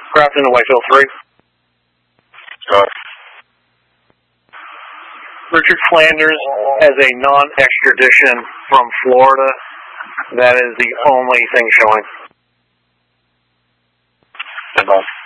Craft into Whitefield 3. Richard Flanders has a non-extradition from Florida. That is the only thing showing.